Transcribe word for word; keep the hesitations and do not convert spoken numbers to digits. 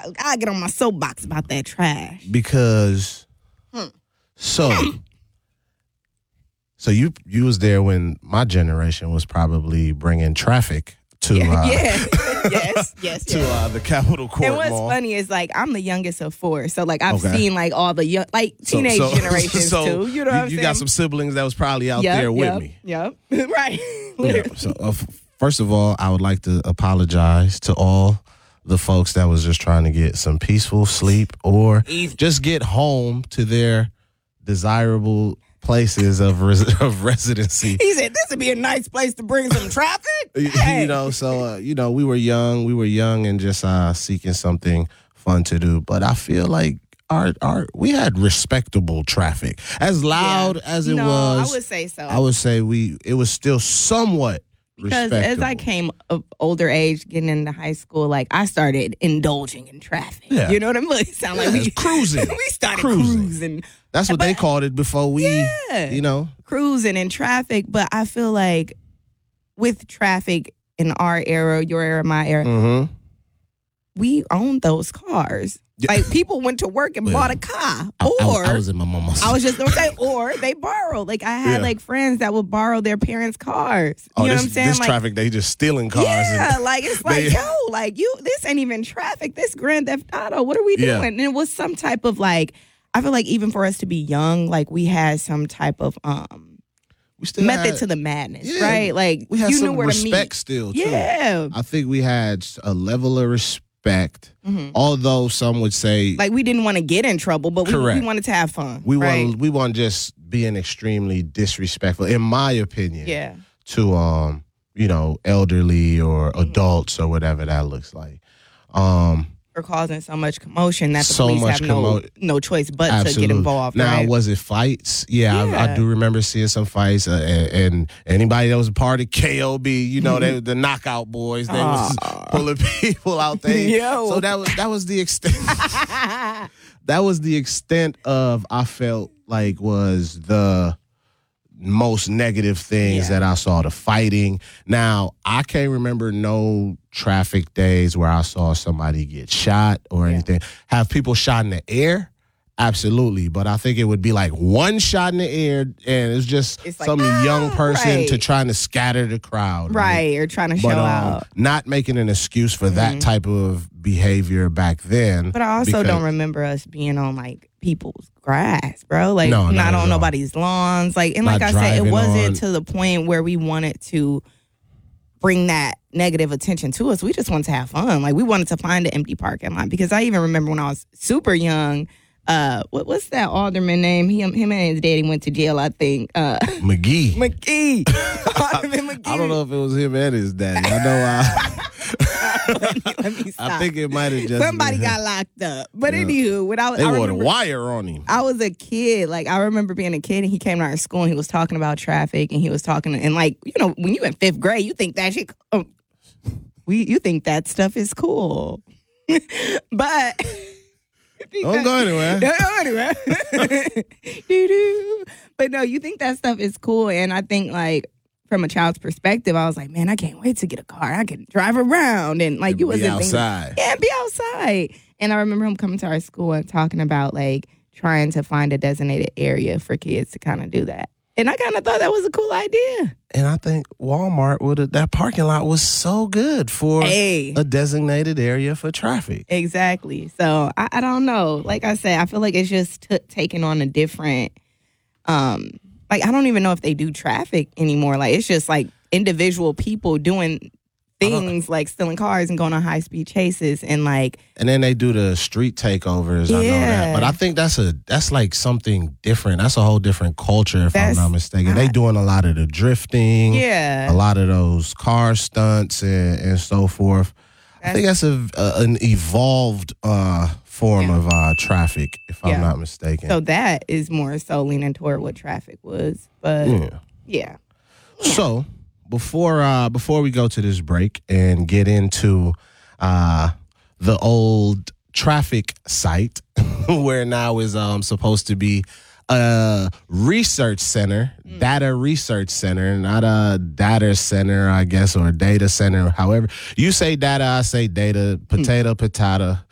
I gotta get on my soapbox about that trash. Because, hmm. so, so you you was there when my generation was probably bringing traffic to yeah, uh, yeah. yes, yes, to yes. Uh, the Capitol Court And what's Mall. funny is like I'm the youngest of four, so like I've Okay. seen like all the young, like teenage so, so, generations so too. You know what I'm you saying? got some siblings that was probably out yep, there with yep, me. Yep, right. Yeah. So uh, f- first of all, I would like to apologize to all the folks that was just trying to get some peaceful sleep or Easy. just get home to their desirable places of res- of residency. He said this would be a nice place to bring some traffic. You Hey. know, so uh, you know, we were young, we were young and just uh, seeking something fun to do. But I feel like our our we had respectable traffic, as loud Yeah. as it no, was. I would say so. I would say we it was still somewhat Because respectable. as I came of older age, getting into high school, like I started indulging in traffic. Yeah. You know what I mean? It sound like Yeah, we it's cruising. we started Cruising. cruising. That's what But- they called it before we, Yeah. you know. cruising in traffic. But I feel like with traffic in our era, your era, my era, Mm-hmm. we owned those cars. Yeah. Like people went to work and Well, bought a car, I, I- or I, was in my mama's. I was just gonna say, or they borrowed. Like I had Yeah. like friends that would borrow their parents' cars. oh, You know this, what I'm saying? this Like, traffic, they just stealing cars. yeah, and, like it's like, they- yo, like you, this ain't even traffic. This Grand Theft Auto. What are we Yeah. doing? And it was some type of like, I feel like even for us to be young, like we had some type of um we still method had, to the madness, Yeah. right? Like we had you some knew where respect to still, meet. too. Yeah, I think we had a level of respect, Mhm. although some would say like we didn't want to get in trouble, but we, Correct. we wanted to have fun. we right? weren't we weren't just being extremely disrespectful, in my opinion, Yeah. to um you know elderly or Mm-hmm. adults or whatever that looks like. Um, For causing so much commotion that the So police much have no commo- no choice but Absolutely. to get involved. Now, right? was it fights? Yeah, I, I Yeah. do remember seeing some fights. Uh, and, and anybody that was a part of K O B, you know, they the knockout boys. They was pulling people out there. Yo. So that was that was the extent. that was the extent of I felt like was the most negative things Yeah. that I saw. The fighting. Now I can't remember no traffic days where I saw somebody get shot or anything. Have people shot in the air? Absolutely, but I think it would be like one shot in the air, and it's just It's like, some ah, young person right. to trying to scatter the crowd, right, or trying to show But um, out. not making an excuse for that type of behavior back then. But I also because- don't remember us being on like people's grass, bro. Like No, not not at on all. nobody's lawns. Like and Not like I said, it driving wasn't on- to the point where we wanted to bring that negative attention to us. We just wanted to have fun. Like we wanted to find an empty parking lot because I even remember when I was super young. Uh, what what's that alderman name? He, him and his daddy went to jail, I think. Uh, McGee. McGee. Alderman McGee. I don't know if it was him and his daddy. I know. I, let, me, let me stop. I think it might have just Somebody been him. got locked up. But Yeah. anywho, when I was, They I wore the remember, wire on him. I was a kid. Like I remember being a kid, and he came to our school, and he was talking about traffic, and he was talking, and like you know, when you in fifth grade, you think that shit, oh, we you think that stuff is cool, but. Don't go anywhere. Don't go anywhere. Doo-doo. But no, you think that stuff is cool, and I think like from a child's perspective, I was like, man, I can't wait to get a car. I can drive around and like And you be wasn't thinking- outside. yeah, be outside. And I remember him coming to our school and talking about like trying to find a designated area for kids to kind of do that. And I kind of thought that was a cool idea. And I think Walmart would have, that parking lot was so good for Hey. a designated area for traffic. Exactly. So I, I don't know. Like I said, I feel like it's just t- taking on a different, um, like I don't even know if they do traffic anymore. Like it's just like individual people doing things like stealing cars and going on high speed chases and like And then they do the street takeovers. I know Yeah. that. But I think that's a that's like something different. That's a whole different culture, if That's- I'm not mistaken. They I- doing a lot of the drifting, yeah. a lot of those car stunts and, and so forth. I think that's a, a an evolved uh, form Yeah. of uh, traffic, if I'm Yeah. not mistaken. So that is more so leaning toward what traffic was. But yeah. yeah. So before uh, before we go to this break and get into uh, the old traffic site, where now is um, supposed to be a research center, Mm. data research center, not a data center, I guess, or data center. However, you say data, I say data. Potato, Mm. potato.